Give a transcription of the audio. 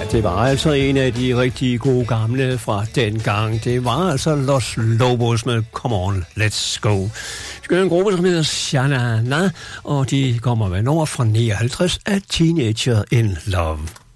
det var altså en af de rigtig gode gamle fra dengang. Det var altså Los Lobos med Come On, Let's Go. Vi skal høre en gruppe, som hedder Sha-na-na, og de kommer med nummer fra 59 af Teenager in Love.